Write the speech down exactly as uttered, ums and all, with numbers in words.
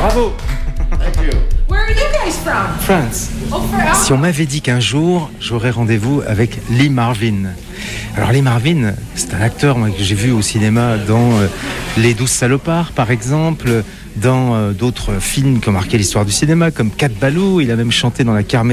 Bravo. Thank you. Where are you guys from? France. Oh, for, Si on m'avait dit qu'un jour, j'aurais rendez-vous avec Lee Marvin. Alors Lee Marvin, c'est un acteur moi, que j'ai vu au cinéma dans euh, Les Douze Salopards, par exemple, dans euh, d'autres films qui ont marqué l'histoire du cinéma, comme Cat Ballou. Il a même chanté dans la Kermesse